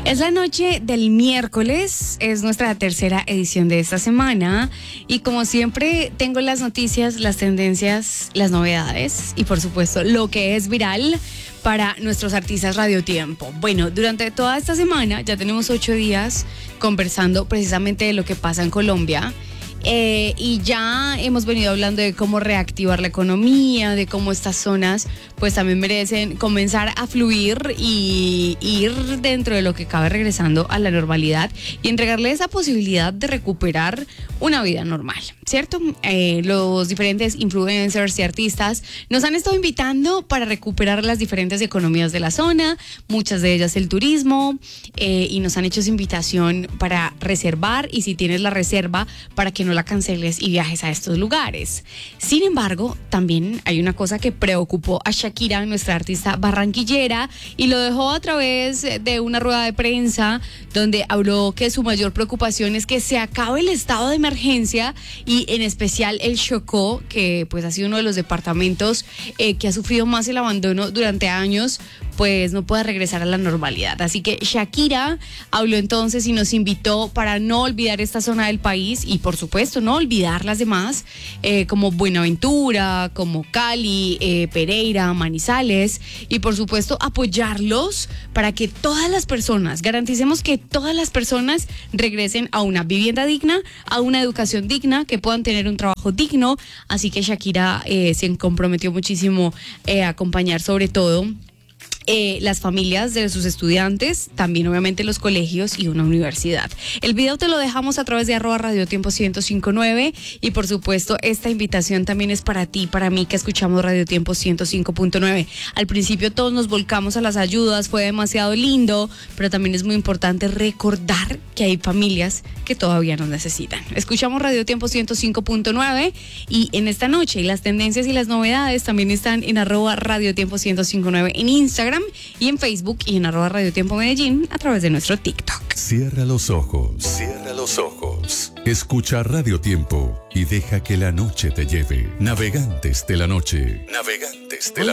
Es la noche del miércoles, es nuestra tercera edición de esta semana y como siempre tengo las noticias, las tendencias, las novedades y por supuesto lo que es viral para nuestros artistas Radio Tiempo. Bueno, durante toda esta semana ya tenemos 8 días conversando precisamente de lo que pasa en Colombia. Y ya hemos venido hablando de cómo reactivar la economía, de cómo estas zonas pues también merecen comenzar a fluir y ir dentro de lo que cabe regresando a la normalidad y entregarle esa posibilidad de recuperar una vida normal, ¿cierto? Los diferentes influencers y artistas nos han estado invitando para recuperar las diferentes economías de la zona, muchas de ellas el turismo, y nos han hecho esa invitación para reservar y si tienes la reserva para que no la canceles y viajes a estos lugares. Sin embargo, también hay una cosa que preocupó a Shakira, nuestra artista barranquillera, y lo dejó a través de una rueda de prensa donde habló que su mayor preocupación es que se acabe el estado de emergencia y en especial el Chocó, que pues ha sido uno de los departamentos que ha sufrido más el abandono durante años, pues no pueda regresar a la normalidad. Así que Shakira habló entonces y nos invitó para no olvidar esta zona del país y por supuesto no olvidar las demás, como Buenaventura, como Cali, Pereira, Manizales, y por supuesto apoyarlos para que todas las personas, garanticemos que todas las personas regresen a una vivienda digna, a una educación digna, que puedan tener un trabajo digno. Así que Shakira se comprometió muchísimo a acompañar sobre todo las familias de sus estudiantes, también obviamente los colegios y una universidad. El video te lo dejamos a través de @radiotiempo 1059 y por supuesto esta invitación también es para ti, para mí que escuchamos Radio Tiempo 105.9. Al principio todos nos volcamos a las ayudas, fue demasiado lindo, pero también es muy importante recordar que hay familias que todavía nos necesitan. Escuchamos Radio Tiempo 105.9 y en esta noche las tendencias y las novedades también están en @radiotiempo 1059 en Instagram y en Facebook y en @Radio Tiempo Medellín a través de nuestro TikTok. Cierra los ojos. Cierra los ojos. Escucha Radio Tiempo y deja que la noche te lleve. Navegantes de la noche. Navegantes de la